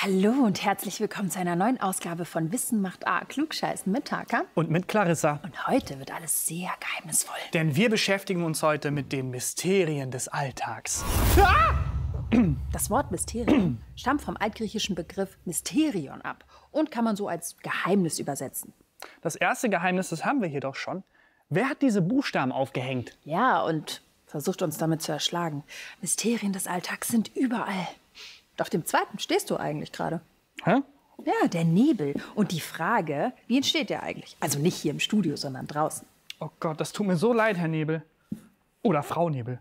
Hallo und herzlich willkommen zu einer neuen Ausgabe von Wissen macht A, Klugscheißen mit Taka. Und mit Clarissa. Und heute wird alles sehr geheimnisvoll. Denn wir beschäftigen uns heute mit den Mysterien des Alltags. Das Wort Mysterium stammt vom altgriechischen Begriff Mysterion ab und kann man so als Geheimnis übersetzen. Das erste Geheimnis, das haben wir hier doch schon. Wer hat diese Buchstaben aufgehängt? Ja, und versucht uns damit zu erschlagen. Mysterien des Alltags sind überall. Auf dem zweiten stehst du eigentlich gerade. Hä? Ja, der Nebel. Und die Frage, wie entsteht der eigentlich? Also nicht hier im Studio, sondern draußen. Oh Gott, das tut mir so leid, Herr Nebel. Oder Frau Nebel.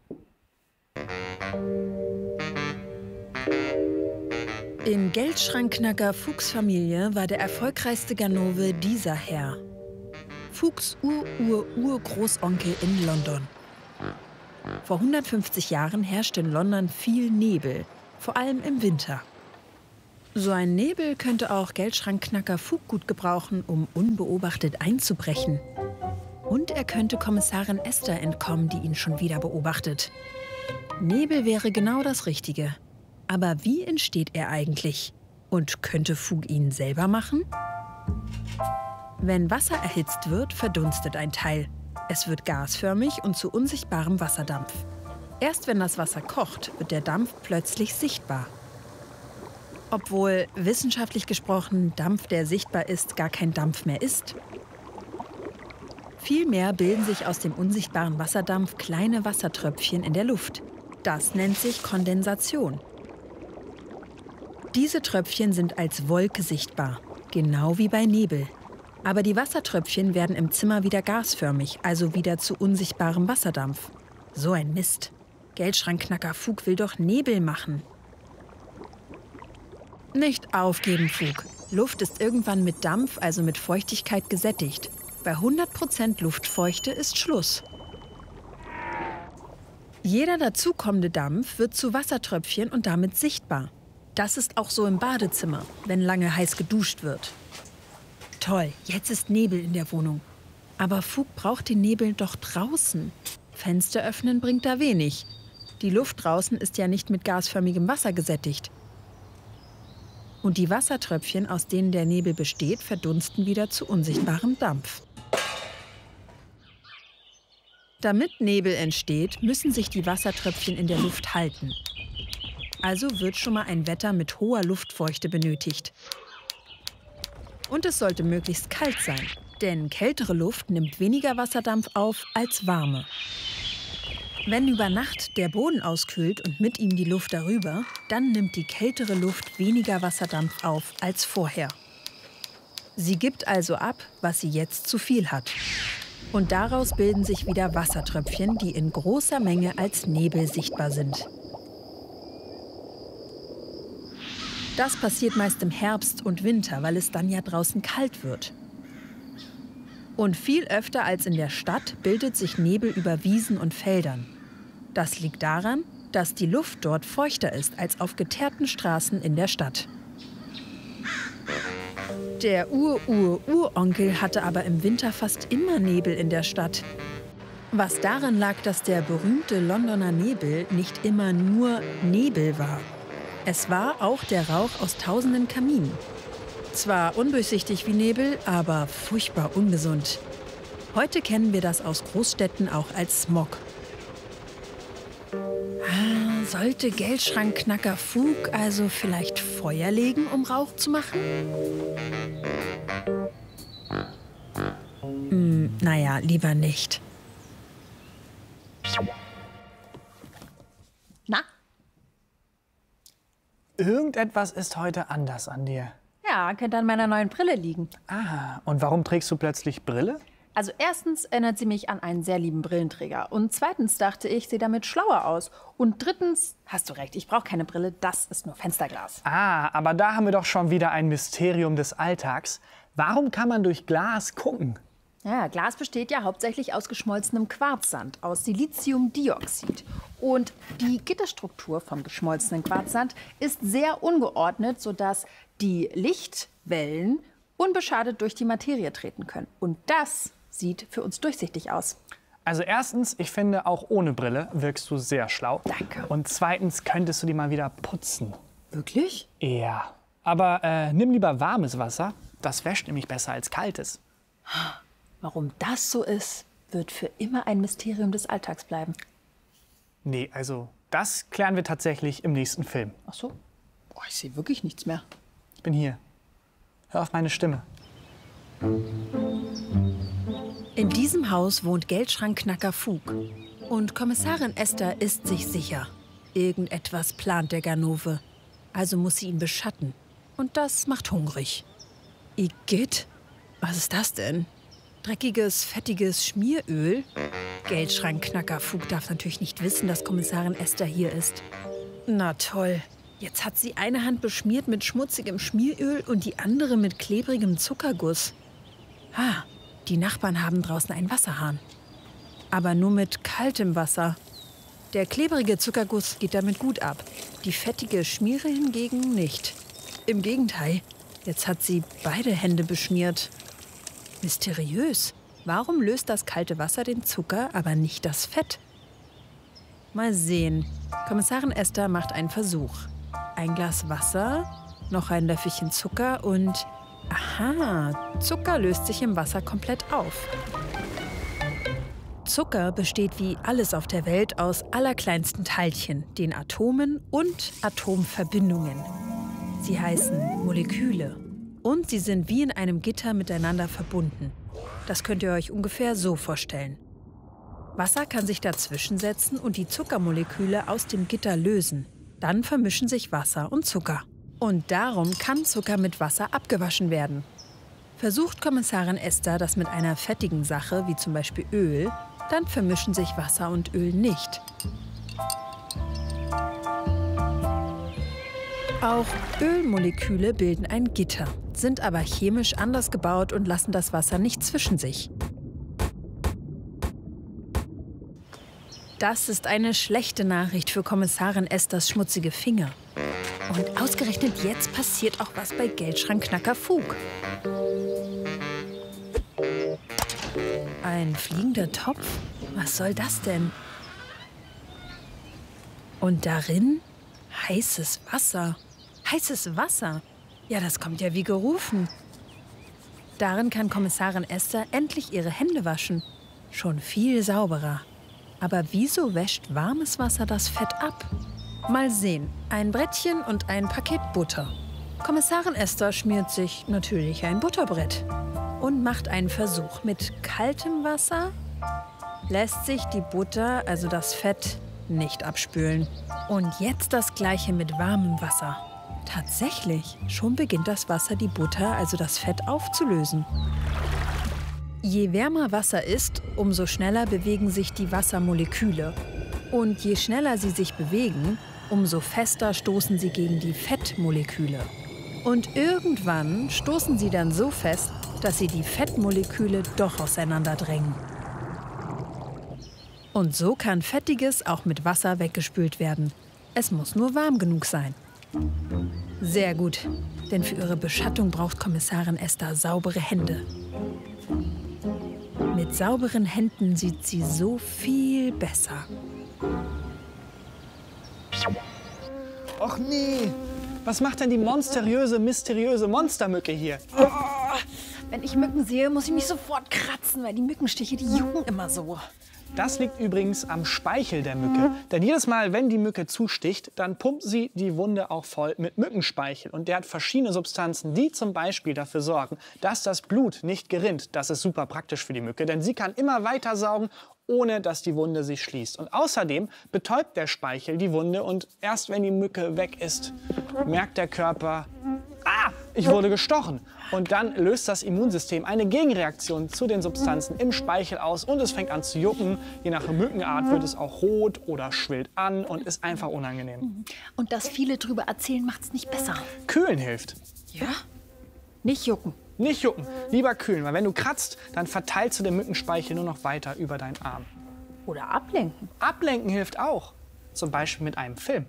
In Geldschrankknacker Fuchs' Familie war der erfolgreichste Ganove dieser Herr. Fuchs' Ur-Ur-Urgroßonkel in London. Vor 150 Jahren herrschte in London viel Nebel, vor allem im Winter. So ein Nebel könnte auch Geldschrankknacker Fug gut gebrauchen, um unbeobachtet einzubrechen. Und er könnte Kommissarin Esther entkommen, die ihn schon wieder beobachtet. Nebel wäre genau das Richtige. Aber wie entsteht er eigentlich? Und könnte Fug ihn selber machen? Wenn Wasser erhitzt wird, verdunstet ein Teil. Es wird gasförmig und zu unsichtbarem Wasserdampf. Erst wenn das Wasser kocht, wird der Dampf plötzlich sichtbar. Obwohl, wissenschaftlich gesprochen, Dampf, der sichtbar ist, gar kein Dampf mehr ist. Vielmehr bilden sich aus dem unsichtbaren Wasserdampf kleine Wassertröpfchen in der Luft. Das nennt sich Kondensation. Diese Tröpfchen sind als Wolke sichtbar, genau wie bei Nebel. Aber die Wassertröpfchen werden im Zimmer wieder gasförmig, also wieder zu unsichtbarem Wasserdampf. So ein Mist. Geldschrankknacker Fug will doch Nebel machen. Nicht aufgeben, Fug. Luft ist irgendwann mit Dampf, also mit Feuchtigkeit, gesättigt. Bei 100% Luftfeuchte ist Schluss. Jeder dazukommende Dampf wird zu Wassertröpfchen und damit sichtbar. Das ist auch so im Badezimmer, wenn lange heiß geduscht wird. Toll, jetzt ist Nebel in der Wohnung. Aber Fug braucht den Nebel doch draußen. Fenster öffnen bringt da wenig. Die Luft draußen ist ja nicht mit gasförmigem Wasser gesättigt. Und die Wassertröpfchen, aus denen der Nebel besteht, verdunsten wieder zu unsichtbarem Dampf. Damit Nebel entsteht, müssen sich die Wassertröpfchen in der Luft halten. Also wird schon mal ein Wetter mit hoher Luftfeuchte benötigt. Und es sollte möglichst kalt sein, denn kältere Luft nimmt weniger Wasserdampf auf als warme. Wenn über Nacht der Boden auskühlt und mit ihm die Luft darüber, dann nimmt die kältere Luft weniger Wasserdampf auf als vorher. Sie gibt also ab, was sie jetzt zu viel hat. Und daraus bilden sich wieder Wassertröpfchen, die in großer Menge als Nebel sichtbar sind. Das passiert meist im Herbst und Winter, weil es dann ja draußen kalt wird. Und viel öfter als in der Stadt bildet sich Nebel über Wiesen und Feldern. Das liegt daran, dass die Luft dort feuchter ist als auf geteerten Straßen in der Stadt. Der Ur-Ur-Uronkel hatte aber im Winter fast immer Nebel in der Stadt. Was daran lag, dass der berühmte Londoner Nebel nicht immer nur Nebel war. Es war auch der Rauch aus tausenden Kaminen. Zwar undurchsichtig wie Nebel, aber furchtbar ungesund. Heute kennen wir das aus Großstädten auch als Smog. Sollte Geldschrankknacker Fug also vielleicht Feuer legen, um Rauch zu machen? Naja, lieber nicht. Na? Irgendetwas ist heute anders an dir. Ja, könnte an meiner neuen Brille liegen. Ah, und warum trägst du plötzlich Brille? Also erstens erinnert sie mich an einen sehr lieben Brillenträger. Und zweitens dachte ich, sehe damit schlauer aus. Und drittens, hast du recht, ich brauche keine Brille, das ist nur Fensterglas. Ah, aber da haben wir doch schon wieder ein Mysterium des Alltags. Warum kann man durch Glas gucken? Ja, Glas besteht ja hauptsächlich aus geschmolzenem Quarzsand, aus Siliziumdioxid. Und die Gitterstruktur vom geschmolzenen Quarzsand ist sehr ungeordnet, sodass die Lichtwellen unbeschadet durch die Materie treten können. Und das sieht für uns durchsichtig aus. Also erstens, ich finde, auch ohne Brille wirkst du sehr schlau. Danke. Und zweitens, könntest du die mal wieder putzen. Wirklich? Ja. Aber nimm lieber warmes Wasser. Das wäscht nämlich besser als kaltes. Warum das so ist, wird für immer ein Mysterium des Alltags bleiben. Nee, also das klären wir tatsächlich im nächsten Film. Ach so? Oh, ich sehe wirklich nichts mehr. Ich bin hier. Hör auf meine Stimme. In diesem Haus wohnt Geldschrankknacker Fug. Und Kommissarin Esther ist sich sicher. Irgendetwas plant der Ganove. Also muss sie ihn beschatten. Und das macht hungrig. Igitt? Was ist das denn? Dreckiges, fettiges Schmieröl? Geldschrankknacker Fug darf natürlich nicht wissen, dass Kommissarin Esther hier ist. Na toll. Jetzt hat sie eine Hand beschmiert mit schmutzigem Schmieröl und die andere mit klebrigem Zuckerguss. Die Nachbarn haben draußen einen Wasserhahn. Aber nur mit kaltem Wasser. Der klebrige Zuckerguss geht damit gut ab. Die fettige Schmiere hingegen nicht. Im Gegenteil, jetzt hat sie beide Hände beschmiert. Mysteriös. Warum löst das kalte Wasser den Zucker, aber nicht das Fett? Mal sehen. Kommissarin Esther macht einen Versuch. Ein Glas Wasser, noch ein Löffelchen Zucker und... Aha, Zucker löst sich im Wasser komplett auf. Zucker besteht wie alles auf der Welt aus allerkleinsten Teilchen, den Atomen und Atomverbindungen. Sie heißen Moleküle. Und sie sind wie in einem Gitter miteinander verbunden. Das könnt ihr euch ungefähr so vorstellen. Wasser kann sich dazwischen setzen und die Zuckermoleküle aus dem Gitter lösen. Dann vermischen sich Wasser und Zucker. Und darum kann Zucker mit Wasser abgewaschen werden. Versucht Kommissarin Esther das mit einer fettigen Sache, wie zum Beispiel Öl, dann vermischen sich Wasser und Öl nicht. Auch Ölmoleküle bilden ein Gitter, sind aber chemisch anders gebaut und lassen das Wasser nicht zwischen sich. Das ist eine schlechte Nachricht für Kommissarin Esthers schmutzige Finger. Und ausgerechnet jetzt passiert auch was bei Geldschrankknacker Fug. Ein fliegender Topf? Was soll das denn? Und darin heißes Wasser. Heißes Wasser? Ja, das kommt ja wie gerufen. Darin kann Kommissarin Esther endlich ihre Hände waschen. Schon viel sauberer. Aber wieso wäscht warmes Wasser das Fett ab? Mal sehen. Ein Brettchen und ein Paket Butter. Kommissarin Esther schmiert sich natürlich ein Butterbrett und macht einen Versuch. Mit kaltem Wasser lässt sich die Butter, also das Fett, nicht abspülen. Und jetzt das Gleiche mit warmem Wasser. Tatsächlich, schon beginnt das Wasser die Butter, also das Fett, aufzulösen. Je wärmer Wasser ist, umso schneller bewegen sich die Wassermoleküle. Und je schneller sie sich bewegen, umso fester stoßen sie gegen die Fettmoleküle. Und irgendwann stoßen sie dann so fest, dass sie die Fettmoleküle doch auseinanderdrängen. Und so kann Fettiges auch mit Wasser weggespült werden. Es muss nur warm genug sein. Sehr gut, denn für ihre Beschattung braucht Kommissarin Esther saubere Hände. Mit sauberen Händen sieht sie so viel besser. Och nee, was macht denn die mysteriöse Monstermücke hier? Wenn ich Mücken sehe, muss ich mich sofort kratzen, weil die Mückenstiche, die jucken immer so. Das liegt übrigens am Speichel der Mücke. Denn jedes Mal, wenn die Mücke zusticht, dann pumpt sie die Wunde auch voll mit Mückenspeichel. Und der hat verschiedene Substanzen, die zum Beispiel dafür sorgen, dass das Blut nicht gerinnt. Das ist super praktisch für die Mücke, denn sie kann immer weiter saugen, ohne dass die Wunde sich schließt. Und außerdem betäubt der Speichel die Wunde und erst wenn die Mücke weg ist, merkt der Körper, ich wurde gestochen. Und dann löst das Immunsystem eine Gegenreaktion zu den Substanzen im Speichel aus und es fängt an zu jucken. Je nach Mückenart wird es auch rot oder schwillt an und ist einfach unangenehm. Und dass viele drüber erzählen, macht es nicht besser. Kühlen hilft. Ja? Nicht jucken. Nicht jucken, lieber kühlen, weil wenn du kratzt, dann verteilst du den Mückenspeichel nur noch weiter über deinen Arm. Oder ablenken. Ablenken hilft auch, zum Beispiel mit einem Film.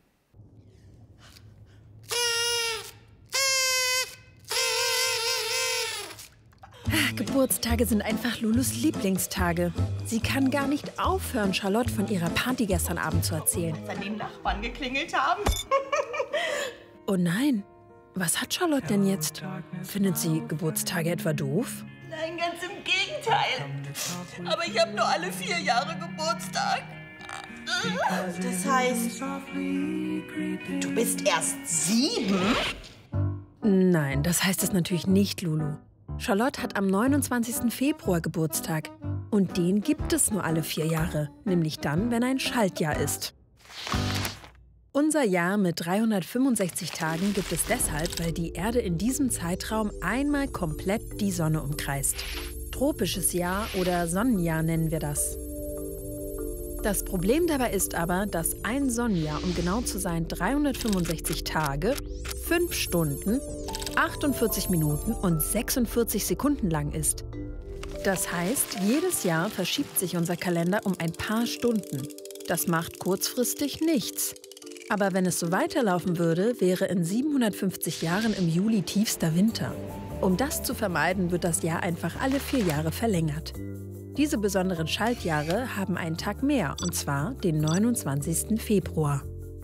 Geburtstage sind einfach Lulus Lieblingstage. Sie kann gar nicht aufhören, Charlotte von ihrer Party gestern Abend zu erzählen. An den Nachbarn geklingelt haben. Oh nein, Was hat Charlotte denn jetzt? Findet sie Geburtstage etwa doof? Nein, ganz im Gegenteil. Aber ich habe nur alle 4 Jahre Geburtstag. Das heißt, du bist erst 7? Nein, das heißt es natürlich nicht, Lulu. Charlotte hat am 29. Februar Geburtstag. Und den gibt es nur alle 4 Jahre, nämlich dann, wenn ein Schaltjahr ist. Unser Jahr mit 365 Tagen gibt es deshalb, weil die Erde in diesem Zeitraum einmal komplett die Sonne umkreist. Tropisches Jahr oder Sonnenjahr nennen wir das. Das Problem dabei ist aber, dass ein Sonnenjahr, um genau zu sein, 365 Tage, 5 Stunden, 48 Minuten und 46 Sekunden lang ist. Das heißt, jedes Jahr verschiebt sich unser Kalender um ein paar Stunden. Das macht kurzfristig nichts. Aber wenn es so weiterlaufen würde, wäre in 750 Jahren im Juli tiefster Winter. Um das zu vermeiden, wird das Jahr einfach alle 4 Jahre verlängert. Diese besonderen Schaltjahre haben einen Tag mehr, und zwar den 29. Februar.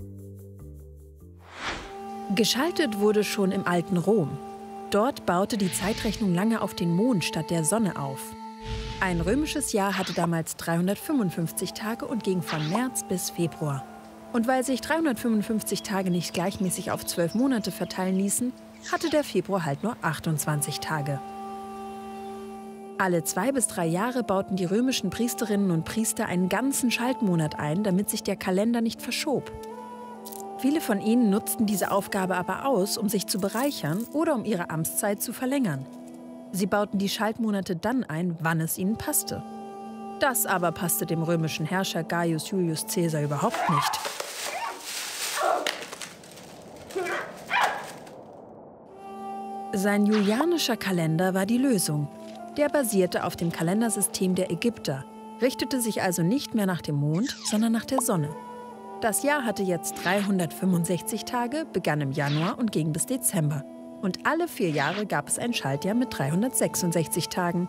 Geschaltet wurde schon im alten Rom. Dort baute die Zeitrechnung lange auf den Mond statt der Sonne auf. Ein römisches Jahr hatte damals 355 Tage und ging von März bis Februar. Und weil sich 355 Tage nicht gleichmäßig auf 12 Monate verteilen ließen, hatte der Februar halt nur 28 Tage. Alle 2 bis 3 Jahre bauten die römischen Priesterinnen und Priester einen ganzen Schaltmonat ein, damit sich der Kalender nicht verschob. Viele von ihnen nutzten diese Aufgabe aber aus, um sich zu bereichern oder um ihre Amtszeit zu verlängern. Sie bauten die Schaltmonate dann ein, wann es ihnen passte. Das aber passte dem römischen Herrscher Gaius Julius Caesar überhaupt nicht. Sein julianischer Kalender war die Lösung. Der basierte auf dem Kalendersystem der Ägypter, richtete sich also nicht mehr nach dem Mond, sondern nach der Sonne. Das Jahr hatte jetzt 365 Tage, begann im Januar und ging bis Dezember. Und alle 4 Jahre gab es ein Schaltjahr mit 366 Tagen.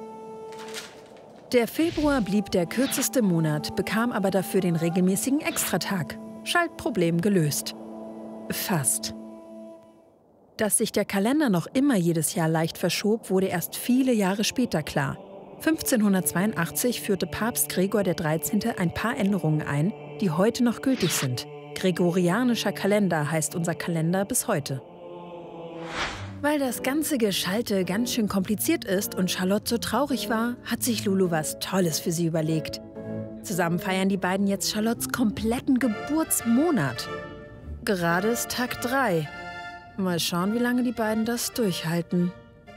Der Februar blieb der kürzeste Monat, bekam aber dafür den regelmäßigen Extratag. Schaltproblem gelöst. Fast. Dass sich der Kalender noch immer jedes Jahr leicht verschob, wurde erst viele Jahre später klar. 1582 führte Papst Gregor XIII. Ein paar Änderungen ein, die heute noch gültig sind. Gregorianischer Kalender heißt unser Kalender bis heute. Weil das ganze Geschalte ganz schön kompliziert ist und Charlotte so traurig war, hat sich Lulu was Tolles für sie überlegt. Zusammen feiern die beiden jetzt Charlottes kompletten Geburtsmonat. Gerade ist Tag 3. Mal schauen, wie lange die beiden das durchhalten.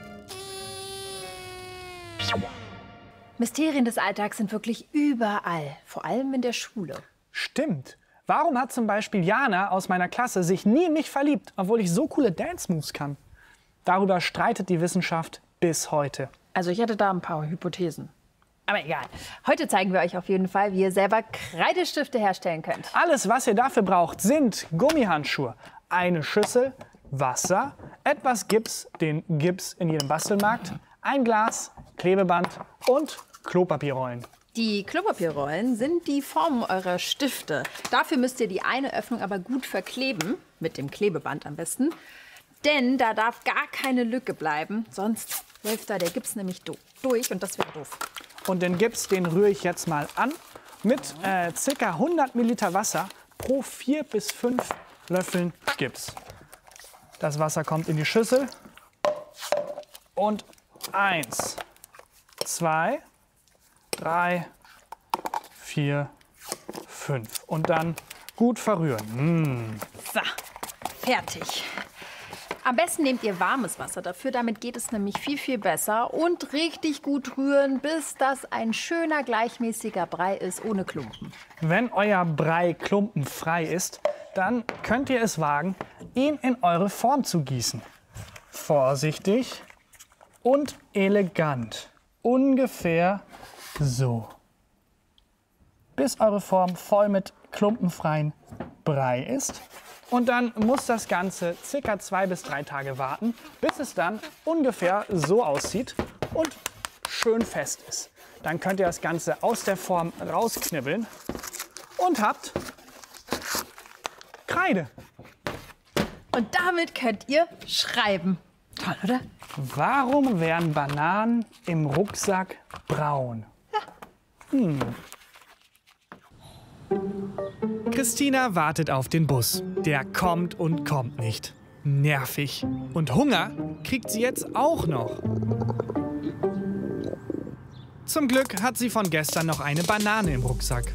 Mysterien des Alltags sind wirklich überall, vor allem in der Schule. Stimmt. Warum hat zum Beispiel Jana aus meiner Klasse sich nie in mich verliebt, obwohl ich so coole Dance-Moves kann? Darüber streitet die Wissenschaft bis heute. Also ich hätte da ein paar Hypothesen. Aber egal. Heute zeigen wir euch auf jeden Fall, wie ihr selber Kreidestifte herstellen könnt. Alles, was ihr dafür braucht, sind Gummihandschuhe, eine Schüssel, Wasser, etwas Gips, den Gips in jedem Bastelmarkt, ein Glas, Klebeband und Klopapierrollen. Die Klopapierrollen sind die Formen eurer Stifte. Dafür müsst ihr die eine Öffnung aber gut verkleben, mit dem Klebeband am besten. Denn da darf gar keine Lücke bleiben, sonst läuft da der Gips nämlich durch und das wäre doof. Und den Gips, den rühre ich jetzt mal an mit ca. 100 Milliliter Wasser pro 4 bis 5 Löffeln Gips. Das Wasser kommt in die Schüssel und 1, 2, 3, 4, 5 und dann gut verrühren. So, fertig. Am besten nehmt ihr warmes Wasser dafür, damit geht es nämlich viel, viel besser. Und richtig gut rühren, bis das ein schöner, gleichmäßiger Brei ist, ohne Klumpen. Wenn euer Brei klumpenfrei ist, dann könnt ihr es wagen, ihn in eure Form zu gießen. Vorsichtig und elegant. Ungefähr so. Bis eure Form voll mit klumpenfreien Brei ist. Und dann muss das Ganze ca. 2 bis 3 Tage warten, bis es dann ungefähr so aussieht und schön fest ist. Dann könnt ihr das Ganze aus der Form rausknibbeln und habt Kreide. Und damit könnt ihr schreiben. Toll, oder? Warum werden Bananen im Rucksack braun? Christina wartet auf den Bus. Der kommt und kommt nicht. Nervig. Und Hunger kriegt sie jetzt auch noch. Zum Glück hat sie von gestern noch eine Banane im Rucksack.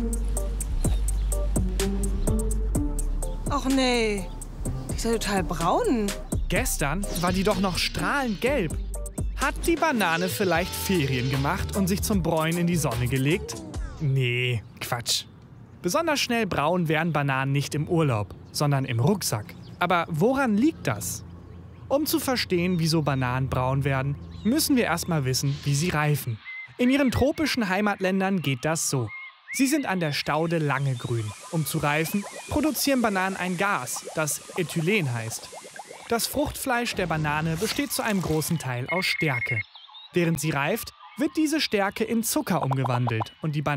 Ach nee, die ist ja total braun. Gestern war die doch noch strahlend gelb. Hat die Banane vielleicht Ferien gemacht und sich zum Bräunen in die Sonne gelegt? Nee, Quatsch. Besonders schnell braun werden Bananen nicht im Urlaub, sondern im Rucksack. Aber woran liegt das? Um zu verstehen, wieso Bananen braun werden, müssen wir erstmal wissen, wie sie reifen. In ihren tropischen Heimatländern geht das so. Sie sind an der Staude lange grün. Um zu reifen, produzieren Bananen ein Gas, das Ethylen heißt. Das Fruchtfleisch der Banane besteht zu einem großen Teil aus Stärke. Während sie reift, wird diese Stärke in Zucker umgewandelt und die Banane